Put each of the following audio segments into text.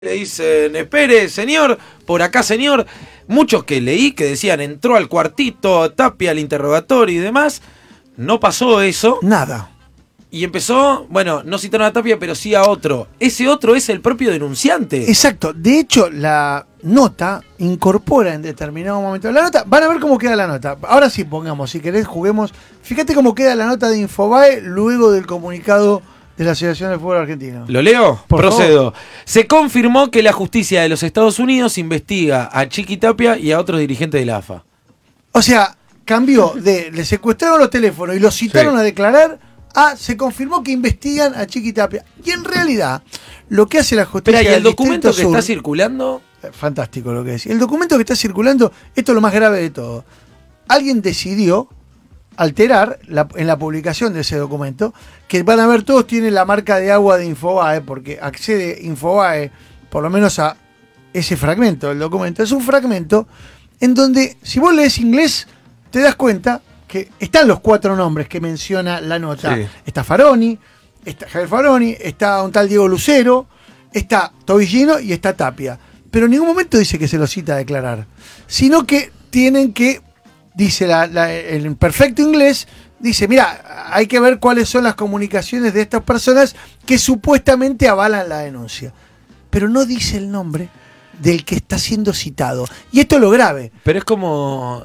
Le dicen, espere, señor, por acá, señor. Muchos que leí que decían, entró al cuartito, Tapia al interrogatorio y demás. No pasó eso. Nada. Y empezó, bueno, no citaron a Tapia, pero sí a otro. Ese otro es el propio denunciante. Exacto. De hecho, la nota incorpora en determinado momento. La nota, van a ver cómo queda la nota. Ahora sí, pongamos, si querés, juguemos. Fíjate cómo queda la nota de Infobae luego del comunicado de la Asociación de Fútbol Argentino. ¿Lo leo? Por Procedo. Se confirmó que la justicia de los Estados Unidos investiga a Chiqui Tapia y a otros dirigentes de la AFA. O sea, cambió de le secuestraron los teléfonos y los citaron a declarar a se confirmó que investigan a Chiqui Tapia. Y en realidad, lo que hace la justicia Espera, ¿y el del documento que Distrito está Sur, circulando? fantástico lo que es. El documento que está circulando, esto es lo más grave de todo. Alguien decidió alterar en la publicación de ese documento, que van a ver todos tienen la marca de agua de Infobae, porque accede Infobae por lo menos a ese fragmento del documento. Es un fragmento en donde, si vos lees inglés, te das cuenta que están los 4 nombres que menciona la nota. Sí. Está Faroni, está Javier Faroni, está un tal Diego Lucero, está Tobillino y está Tapia. Pero en ningún momento dice que se lo cita a declarar, sino que tienen que, dice en perfecto inglés, dice, mira, hay que ver cuáles son las comunicaciones de estas personas que supuestamente avalan la denuncia. Pero no dice el nombre del que está siendo citado. Y esto es lo grave. Pero es como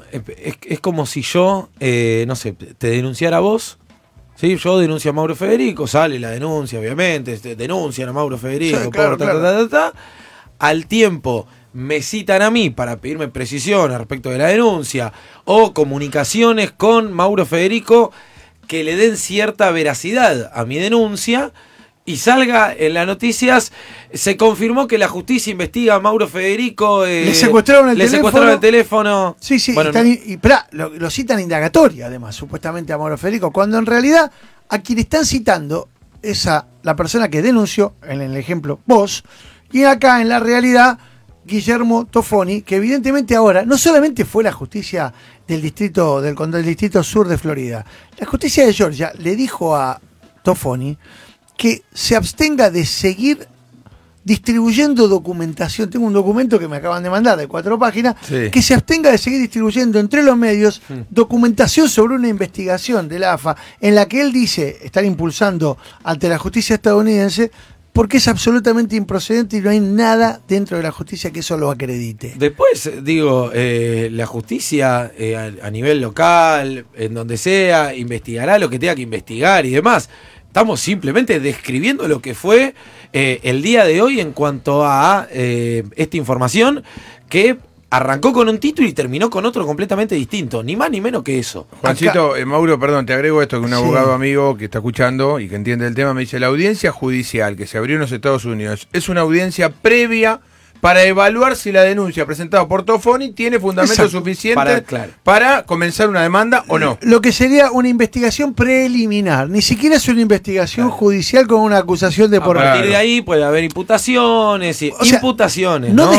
si yo, no sé, te denunciara a vos. ¿Sí? Yo denuncio a Mauro Federico, sale la denuncia, obviamente, denuncian a Mauro Federico, sí, claro, claro. Al tiempo me citan a mí para pedirme precisiones respecto de la denuncia o comunicaciones con Mauro Federico que le den cierta veracidad a mi denuncia y salga en las noticias, se confirmó que la justicia investiga a Mauro Federico. Le secuestraron el teléfono. Sí, sí, bueno, lo citan indagatoria, además, supuestamente a Mauro Federico, cuando en realidad a quien están citando es a la persona que denunció, en el ejemplo vos, y acá en la realidad Guillermo Tofoni, que evidentemente ahora no solamente fue la justicia del distrito sur de Florida, la justicia de Georgia le dijo a Tofoni que se abstenga de seguir distribuyendo documentación. Tengo un documento que me acaban de mandar de 4 páginas, sí, que se abstenga de seguir distribuyendo entre los medios documentación sobre una investigación de la AFA en la que él dice estar impulsando ante la justicia estadounidense, porque es absolutamente improcedente y no hay nada dentro de la justicia que eso lo acredite. Después, digo, la justicia a nivel local, en donde sea, investigará lo que tenga que investigar y demás. Estamos simplemente describiendo lo que fue el día de hoy en cuanto a esta información que arrancó con un título y terminó con otro completamente distinto, ni más ni menos que eso. Juancito, Mauro, perdón, te agrego esto, que un abogado amigo que está escuchando y que entiende el tema me dice, la audiencia judicial que se abrió en los Estados Unidos es una audiencia previa para evaluar si la denuncia presentada por Tofoni tiene fundamento suficiente para comenzar una demanda o no. Lo que sería una investigación preliminar, ni siquiera es una investigación judicial con una acusación de por medio. A partir de ahí puede haber imputaciones y imputaciones. No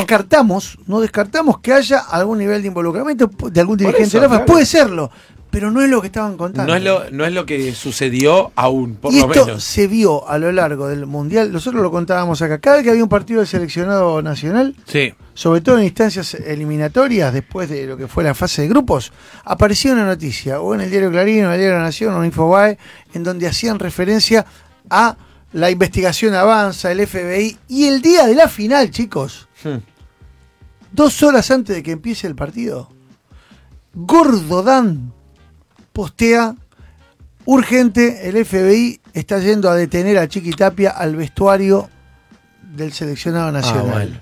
descartamos que haya algún nivel de involucramiento de algún dirigente de la AFA, puede serlo. Pero no es lo que estaban contando. No es lo que sucedió aún, por y lo esto menos. Se vio a lo largo del Mundial, nosotros lo contábamos acá, cada vez que había un partido de seleccionado nacional, sí, sobre todo en instancias eliminatorias, después de lo que fue la fase de grupos, aparecía una noticia, o en el diario Clarín, o en el diario La Nación, o en Infobae, en donde hacían referencia a la investigación avanza, el FBI, y el día de la final, chicos, 2 horas antes de que empiece el partido, Gordo Dan postea, urgente, el FBI está yendo a detener a Chiqui Tapia al vestuario del seleccionado nacional.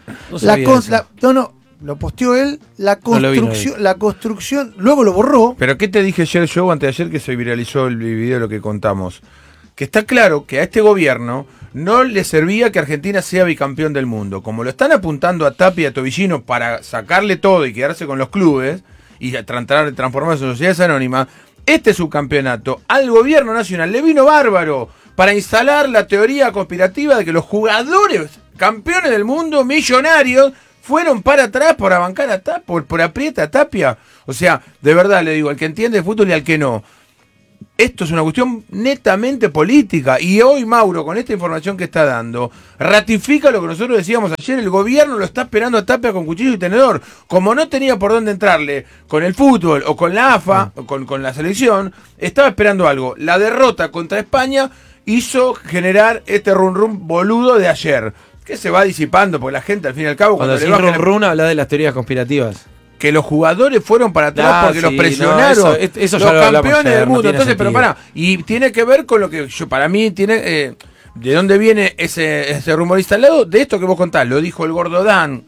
Bueno. Lo posteó él, la construcción, luego lo borró. Pero ¿qué te dije ayer yo, antes de ayer, que se viralizó el video de lo que contamos? Que está claro que a este gobierno no le servía que Argentina sea bicampeón del mundo. Como lo están apuntando a Tapia y a Tobillino para sacarle todo y quedarse con los clubes y transformarse en sociedades anónimas, este subcampeonato al gobierno nacional le vino bárbaro para instalar la teoría conspirativa de que los jugadores campeones del mundo, millonarios, fueron para atrás por abancar a Tapia, por aprieta a Tapia. O sea, de verdad le digo, al que entiende el fútbol y al que no, esto es una cuestión netamente política. Y hoy Mauro, con esta información que está dando, ratifica lo que nosotros decíamos ayer. El gobierno lo está esperando a Tapia con cuchillo y tenedor. Como no tenía por dónde entrarle con el fútbol o con la AFA, o con la selección, estaba esperando algo. La derrota contra España hizo generar este rum boludo de ayer, que se va disipando, porque la gente al fin y al cabo... Cuando le decís baja rum habla de las teorías conspirativas. que los jugadores fueron para atrás porque los presionaron, no, eso ya los lo campeones ayer, del mundo. no Entonces, pero sentido. pará, y tiene que ver con lo que yo, para mí, tiene ¿de dónde viene ese rumor instalado? De esto que vos contás, lo dijo el Gordo Dan.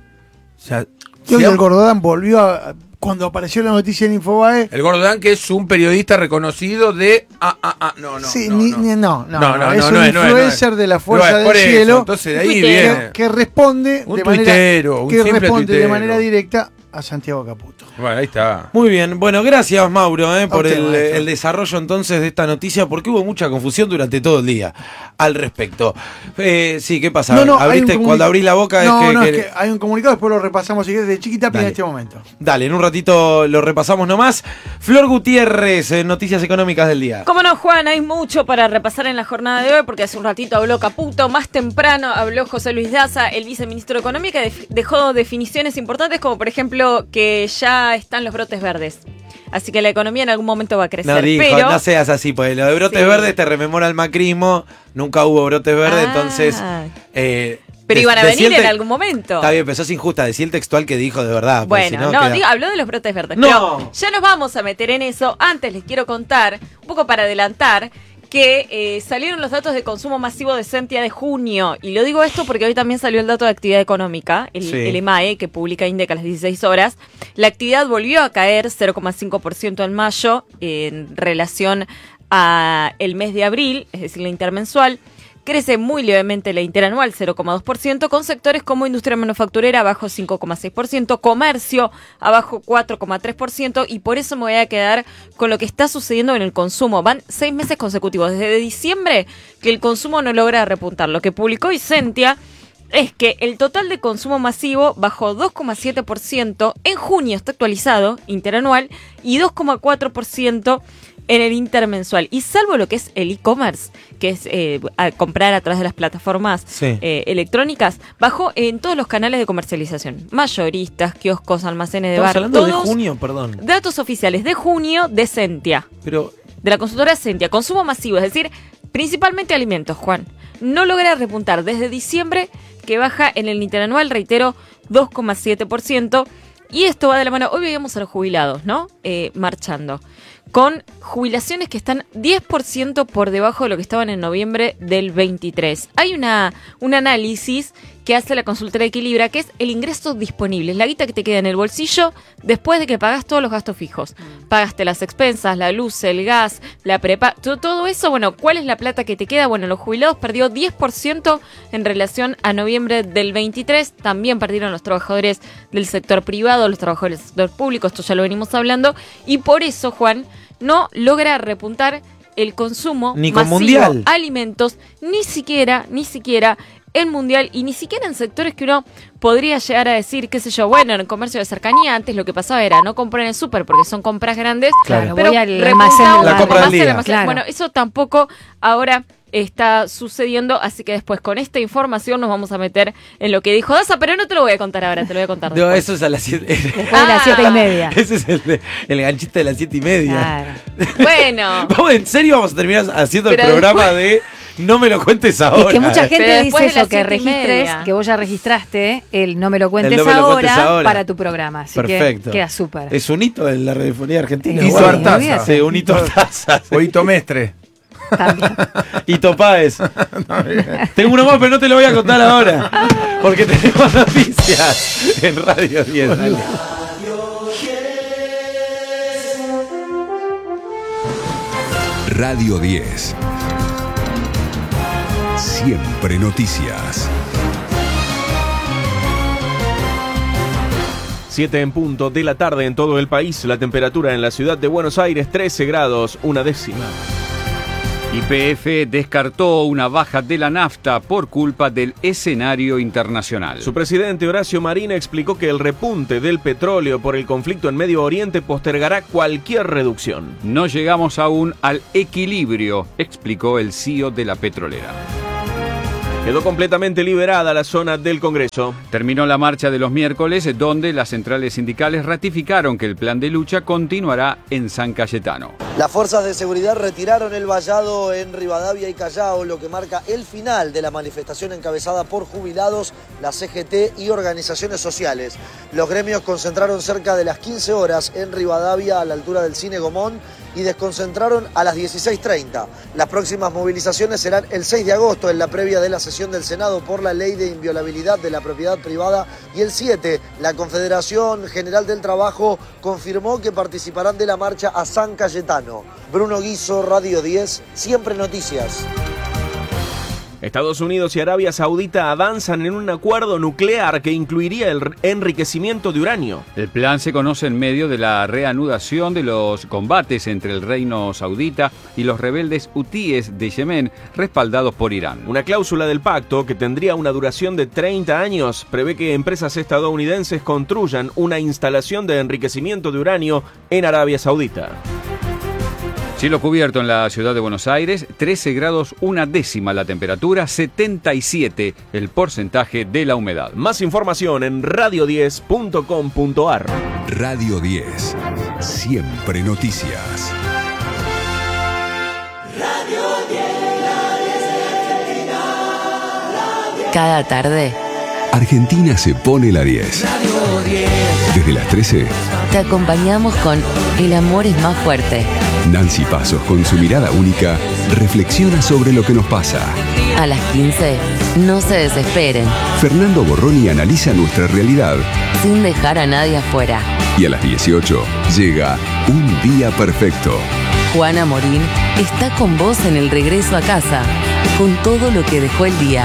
O sea, Creo que el Gordodán volvió cuando apareció la noticia en Infobae. el Gordo Dan, que es un periodista reconocido de... Sí, no, es un influencer de la Fuerza del por eso, Cielo. entonces de ahí que, viene. que responde Un de manera, tuitero, un que simple responde de tuitero. manera directa a Santiago Caputo. Bueno, ahí está. Muy bien, bueno, gracias Mauro por usted, maestro. el desarrollo entonces de esta noticia, porque hubo mucha confusión durante todo el día al respecto. Sí, ¿qué pasa? Abriste, cuando abrís la boca es que que hay un comunicado, después lo repasamos si querés, de Chiquitapia en Dale. este momento. Dale, en un ratito lo repasamos nomás. Flor Gutiérrez, noticias económicas del día. Cómo no, Juan, hay mucho para repasar en la jornada de hoy, porque hace un ratito habló Caputo, más temprano habló José Luis Daza, el viceministro de Economía, que dejó definiciones importantes, como por ejemplo que ya están los brotes verdes. Así que la economía en algún momento va a crecer. No dijo, pero no seas así, pues lo de brotes Sí. verdes te rememora el macrismo, nunca hubo brotes verdes, entonces... pero iban a venir en algún momento. Está bien, pero eso es injusta, decí el textual que dijo de verdad. porque Bueno, si no, no, queda- habló de los brotes verdes. No. Pero ya nos vamos a meter en eso. Antes les quiero contar, un poco para adelantar, que salieron los datos de consumo masivo de Sentia de junio. Y lo digo esto porque hoy también salió el dato de actividad económica, Sí. el EMAE, que publica INDEC a las 16 horas. La actividad volvió a caer 0,5% en mayo en relación a el mes de abril, es decir, la intermensual. Crece muy levemente la interanual, 0,2%, con sectores como industria manufacturera abajo 5,6%, comercio abajo 4,3%, y por eso me voy a quedar con lo que está sucediendo en el consumo. Van 6 meses consecutivos, desde diciembre, que el consumo no logra repuntar. Lo que publicó Isentia es que el total de consumo masivo bajó 2,7% en junio, está actualizado, interanual, y 2,4% en el intermensual. Y salvo lo que es el e-commerce, que es a comprar a través de las plataformas Sí. electrónicas, bajó en todos los canales de comercialización. Mayoristas, kioscos, almacenes de Estamos bar, hablando de todos junio, perdón. datos oficiales de junio de Sentia, Pero de la consultora Sentia. Consumo masivo, es decir, principalmente alimentos, Juan. No logra repuntar desde diciembre, que baja en el interanual, reitero, 2,7%. Y esto va de la mano. Hoy veíamos a los jubilados, ¿no? Marchando. Con jubilaciones que están 10% por debajo de lo que estaban en noviembre del 23. Hay un análisis que hace la consultora Equilibra, que es el ingreso disponible. Es la guita que te queda en el bolsillo después de que pagas todos los gastos fijos. Pagaste las expensas, la luz, el gas, la prepa, todo eso. Bueno, ¿cuál es la plata que te queda? Bueno, los jubilados perdió 10% en relación a noviembre del 23. También perdieron los trabajadores del sector privado, los trabajadores del sector público. Esto ya lo venimos hablando. Y por eso, Juan, no logra repuntar el consumo Ni con masivo, mundial. alimentos, ni siquiera en mundial, y ni siquiera en sectores que uno podría llegar a decir, qué sé yo, bueno, en el comercio de cercanía antes lo que pasaba era no comprar en el súper porque son compras grandes, Claro. pero Voy al repuntaba almacén del un La poco compra del más el día. almacén. Claro. Bueno, eso tampoco ahora está sucediendo, así que después con esta información nos vamos a meter en lo que dijo Daza, pero no te lo voy a contar ahora, te lo voy a contar no, después. eso es a las 7. Después de las 7:30. Ese es el ganchito de las 7:30. Claro. Bueno, Vamos, ¿en serio vamos a terminar haciendo Pero el programa de No me lo cuentes ahora? Es que mucha Pero gente después dice de las eso, que 7:30. registres, que vos ya registraste el no me lo cuentes, El no me lo cuentes ahora. para tu programa. Así Perfecto. que queda súper. Es un hito en la radiofonía argentina. Hito Bueno, Artaza. olvídate. Sí, un hito Artaza. O Hito Mestre. También. Hito Páez. Tengo uno más, pero no te lo voy a contar ahora. Porque tenemos noticias en Radio 10. Dale. Radio 10. Siempre noticias. 7 en punto de la tarde en todo el país. La temperatura en la ciudad de Buenos Aires, 13 grados, 1 décima. YPF descartó una baja de la nafta por culpa del escenario internacional. Su presidente Horacio Marín explicó que el repunte del petróleo por el conflicto en Medio Oriente postergará cualquier reducción. No llegamos aún al equilibrio, explicó el CEO de la petrolera. Quedó completamente liberada la zona del Congreso. Terminó la marcha de los miércoles, donde las centrales sindicales ratificaron que el plan de lucha continuará en San Cayetano. Las fuerzas de seguridad retiraron el vallado en Rivadavia y Callao, lo que marca el final de la manifestación encabezada por jubilados, la CGT y organizaciones sociales. Los gremios concentraron cerca de las 15 horas en Rivadavia, a la altura del Cine Gomón, y desconcentraron a las 16:30. Las próximas movilizaciones serán el 6 de agosto, en la previa de la sesión del Senado por la ley de inviolabilidad de la propiedad privada, y el 7, la Confederación General del Trabajo confirmó que participarán de la marcha a San Cayetano. Bruno Guizo, Radio 10, Siempre Noticias. Estados Unidos y Arabia Saudita avanzan en un acuerdo nuclear que incluiría el enriquecimiento de uranio. El plan se conoce en medio de la reanudación de los combates entre el reino saudita y los rebeldes hutíes de Yemen, respaldados por Irán. Una cláusula del pacto, que tendría una duración de 30 años, prevé que empresas estadounidenses construyan una instalación de enriquecimiento de uranio en Arabia Saudita. Cielo cubierto en la ciudad de Buenos Aires, 13 grados 1/10 la temperatura, 77 el porcentaje de la humedad. Más información en radio10.com.ar. Radio 10. Siempre noticias. Radio 10, la 10 de Argentina. Cada tarde, Argentina se pone la 10. Radio 10. Desde las 13, te acompañamos con El amor es más fuerte. Nancy Pasos, con su mirada única, reflexiona sobre lo que nos pasa. A las 15, no se desesperen, Fernando Borroni analiza nuestra realidad. sin dejar a nadie afuera. Y a las 18 llega Un Día Perfecto. Juana Morín está con vos en el regreso a casa, con todo lo que dejó el día.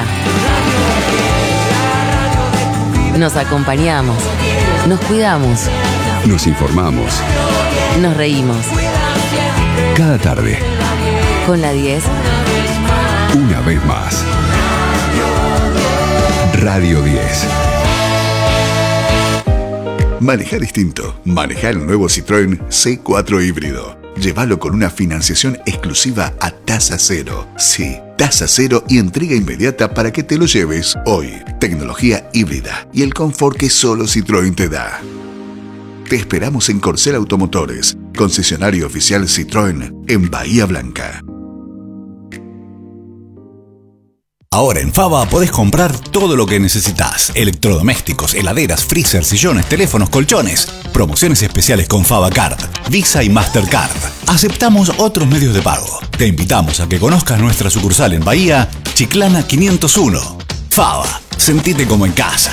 Nos acompañamos, nos cuidamos, Nos informamos. nos reímos. Cada tarde, Con la 10, una vez más. Radio 10. Manejar distinto. Maneja el nuevo Citroën C4 híbrido. Llévalo con una financiación exclusiva a tasa cero. Sí, tasa cero y entrega inmediata para que te lo lleves hoy. Tecnología híbrida y el confort que solo Citroën te da. Te esperamos en Corcel Automotores, concesionario oficial Citroën en Bahía Blanca. Ahora en Fava podés comprar todo lo que necesitas. Electrodomésticos, heladeras, freezer, sillones, teléfonos, colchones. Promociones especiales con Fava Card, Visa y Mastercard. Aceptamos otros medios de pago. Te invitamos a que conozcas nuestra sucursal en Bahía, Chiclana 501. Fava, sentite como en casa.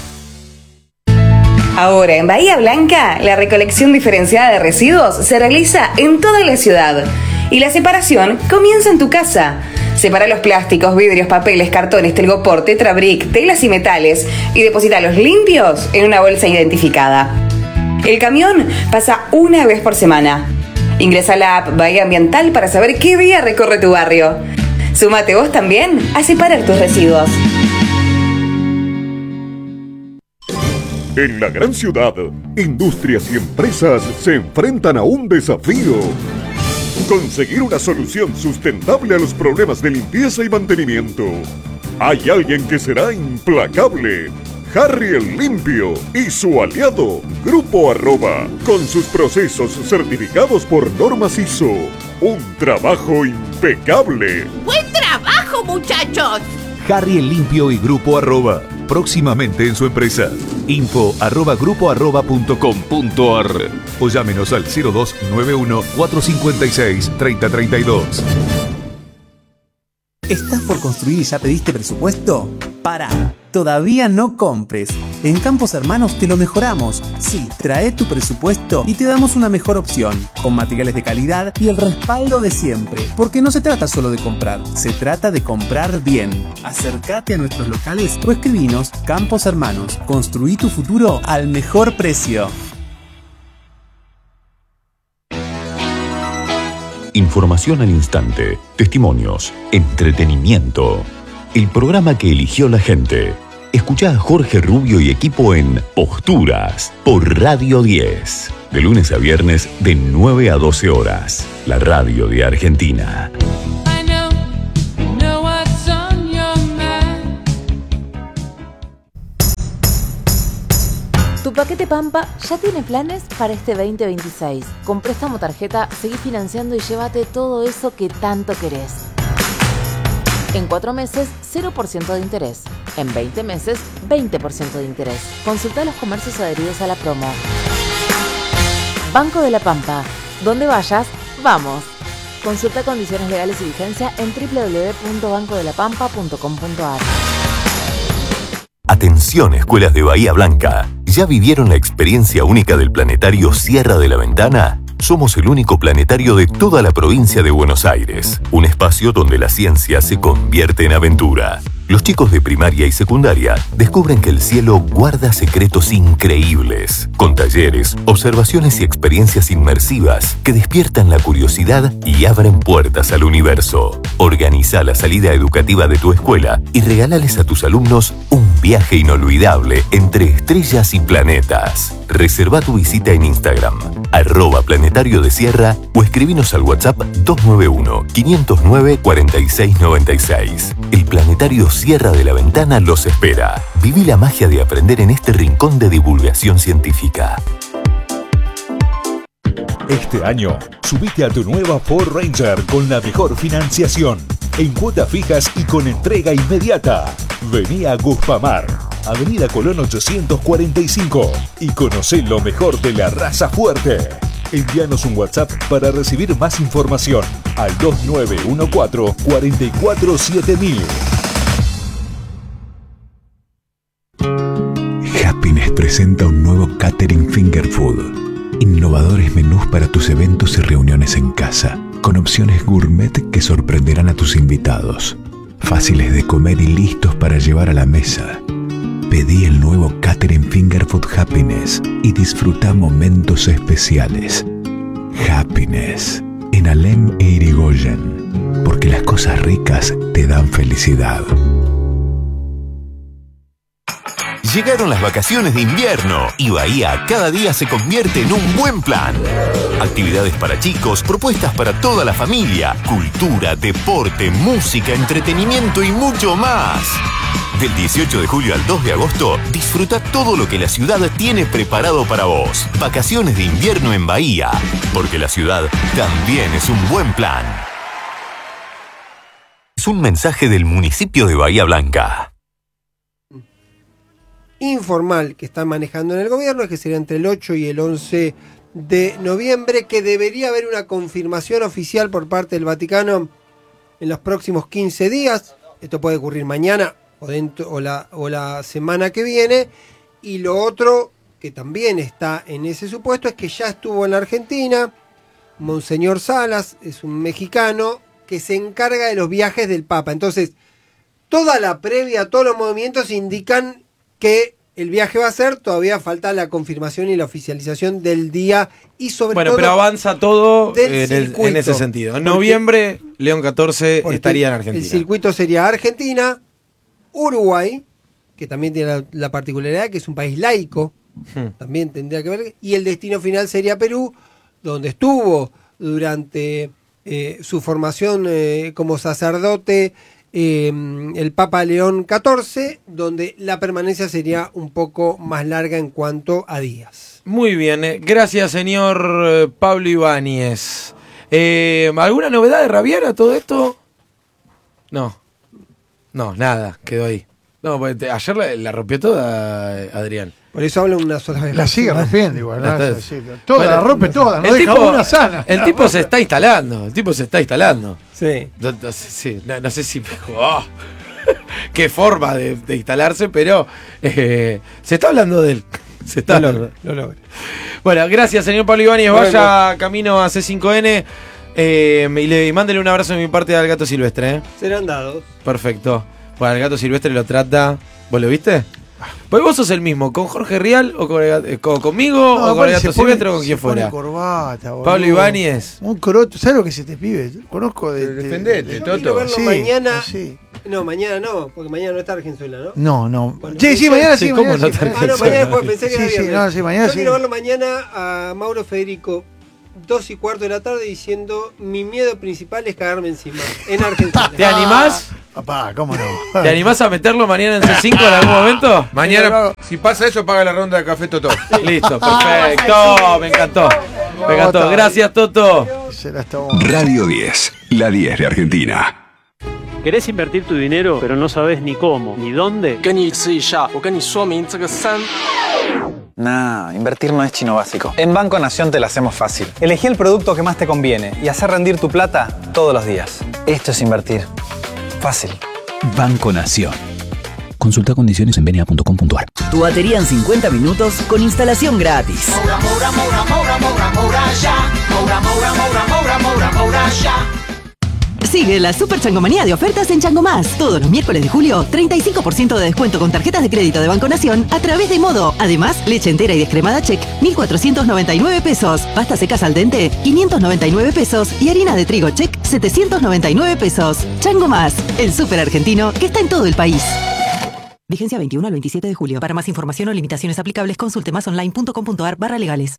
Ahora en Bahía Blanca, la recolección diferenciada de residuos se realiza en toda la ciudad y la separación comienza en tu casa. Separa los plásticos, vidrios, papeles, cartones, telgopor, tetrabric, telas y metales y deposítalos limpios en una bolsa identificada. El camión pasa una vez por semana. Ingresa a la app Bahía Ambiental para saber qué día recorre tu barrio. Súmate vos también a separar tus residuos. En la gran ciudad, industrias y empresas se enfrentan a un desafío: conseguir una solución sustentable a los problemas de limpieza y mantenimiento. Hay alguien que será implacable: Harry el Limpio y su aliado, Grupo Arroba, con sus procesos certificados por normas ISO. Un trabajo impecable. ¡Buen trabajo, muchachos! Harry el Limpio y Grupo Arroba, próximamente en su empresa. info@grupoarroba.com.ar o llámenos al 0291 456 3032. ¿Estás por construir y ya pediste presupuesto? Pará, todavía no compres. En Campos Hermanos te lo mejoramos. Sí, trae tu presupuesto y te damos una mejor opción, con materiales de calidad y el respaldo de siempre. Porque no se trata solo de comprar, se trata de comprar bien. Acércate a nuestros locales o escribinos. Campos Hermanos, construí tu futuro al mejor precio. Información al instante, testimonios, entretenimiento. El programa que eligió la gente. Escuchá a Jorge Rubio y equipo en Posturas por Radio 10. De lunes a viernes de 9 a 12 horas. La radio de Argentina. Tu paquete Pampa ya tiene planes para este 2026. Con préstamo tarjeta, seguí financiando y llévate todo eso que tanto querés. En 4 meses, 0% de interés. En 20 meses, 20% de interés. Consulta los comercios adheridos a la promo. Banco de la Pampa. Donde vayas, vamos. Consulta condiciones legales y vigencia en www.bancodelapampa.com.ar. Atención, escuelas de Bahía Blanca. ¿Ya vivieron la experiencia única del planetario Sierra de la Ventana? Somos el único planetario de toda la provincia de Buenos Aires. Un espacio donde la ciencia se convierte en aventura. Los chicos de primaria y secundaria descubren que el cielo guarda secretos increíbles, con talleres, observaciones y experiencias inmersivas que despiertan la curiosidad y abren puertas al universo. Organiza la salida educativa de tu escuela y regálales a tus alumnos un viaje inolvidable entre estrellas y planetas. Reserva tu visita en Instagram, @Planetario de Sierra, o escribinos al WhatsApp 291-509-4696. El planetario Sierra de la Ventana los espera. Viví la magia de aprender en este rincón de divulgación científica. Este año, subite a tu nueva Ford Ranger con la mejor financiación, en cuotas fijas y con entrega inmediata. Vení a Guspamar, Avenida Colón 845, y conocé lo mejor de la raza fuerte. Envíanos un WhatsApp para recibir más información al 2914-447000. Happiness presenta un nuevo Catering Finger Food. Innovadores menús para tus eventos y reuniones en casa, con opciones gourmet que sorprenderán a tus invitados. Fáciles de comer y listos para llevar a la mesa. Pedí el nuevo Catering Finger Food Happiness y disfruta momentos especiales. Happiness, en Alem e Irigoyen, porque las cosas ricas te dan felicidad. Llegaron las vacaciones de invierno y Bahía cada día se convierte en un buen plan. Actividades para chicos, propuestas para toda la familia, cultura, deporte, música, entretenimiento y mucho más. Del 18 de julio al 2 de agosto, disfruta todo lo que la ciudad tiene preparado para vos. Vacaciones de invierno en Bahía, porque la ciudad también es un buen plan. Es un mensaje del municipio de Bahía Blanca. Informal que están manejando en el gobierno, que sería entre el 8 y el 11 de noviembre, que debería haber una confirmación oficial por parte del Vaticano en los próximos 15 días. Esto puede ocurrir mañana o la semana que viene. Y lo otro que también está en ese supuesto es que ya estuvo en la Argentina. Monseñor Salas es un mexicano que se encarga de los viajes del Papa. Entonces, toda la previa, todos los movimientos indican que el viaje va a ser, todavía falta la confirmación y la oficialización del día y sobre todo... Bueno, pero avanza todo en ese sentido. En noviembre, León XIV estaría en Argentina. El circuito sería Argentina, Uruguay, que también tiene la particularidad que es un país laico, también tendría que ver, y el destino final sería Perú, donde estuvo durante su formación como sacerdote el Papa León XIV, donde la permanencia sería un poco más larga en cuanto a días. Muy bien, gracias señor Pablo Ibáñez. ¿Alguna novedad de Rabiar a todo esto? No, nada, quedó ahí. No, porque ayer la rompió toda Adrián. Por eso hablo una sola vez. La sigue rompiendo igual. Toda, bueno, la rompe toda, no deja una sana. El tipo se está instalando, Sí. No sé si... qué forma de instalarse, pero se está hablando de él. Se está hablando. Lo logra. Bueno, gracias señor Pablo Ibáñez. Vaya camino a C5N y mándele un abrazo de mi parte al gato silvestre. Serán dados. Perfecto. Bueno, el gato silvestre lo trata... ¿Vos lo viste? Pues vos sos el mismo, con Jorge Rial o conmigo o con el Gato Silvestre o con quien fuera. Corbata, Pablo Ibáñez. Un croto, ¿sabes lo que se te pibe? Conozco Defendete, Yo quiero verlo mañana. No, mañana no, porque mañana no está Argenzuela, ¿no? No. Bueno, Sí, mañana sí. ¿Cómo mañana no sí. está Ah, no, mañana después pensé que era Sí, viernes. mañana Yo sí. quiero verlo mañana a Mauro Federico, 2:15 de la tarde, diciendo: mi miedo principal es cagarme encima. En Argentina. ¿Te animás? Papá, ¿cómo no? ¿Te animás a meterlo mañana en C5 en algún momento? Mañana, si pasa eso, paga la ronda de café Totó. Listo, perfecto. Me encantó. Me encantó. Gracias, Toto. Radio 10, la 10 de Argentina. ¿Querés invertir tu dinero, pero no sabes ni cómo, ni dónde? Nah, invertir no es chino básico. En Banco Nación te la hacemos fácil. Elegí el producto que más te conviene y hacer rendir tu plata todos los días. Esto es invertir. Fácil. Banco Nación. Consulta condiciones en bna.com.ar. Tu batería en 50 minutos con instalación gratis. Sigue la Super Changomanía de ofertas en Chango Más. Todos los miércoles de julio, 35% de descuento con tarjetas de crédito de Banco Nación a través de Modo. Además, leche entera y descremada Check, 1.499 pesos. Pastas secas al dente, 599 pesos. Y harina de trigo Check, 799 pesos. Chango Más, el súper argentino que está en todo el país. Vigencia 21 al 27 de julio. Para más información o limitaciones aplicables, consulte másonline.com.ar/legales.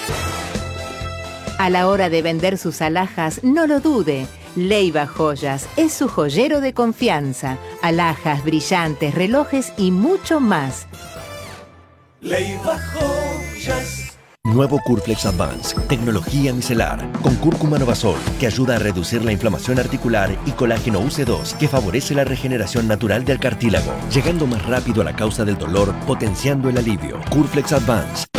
A la hora de vender sus alhajas, no lo dude. Leiva Joyas es su joyero de confianza. Alhajas, brillantes, relojes y mucho más. Leiva Joyas. Nuevo Curflex Advance, tecnología micelar, con cúrcuma Novasol, que ayuda a reducir la inflamación articular, y colágeno UC2, que favorece la regeneración natural del cartílago, llegando más rápido a la causa del dolor, potenciando el alivio. Curflex Advance,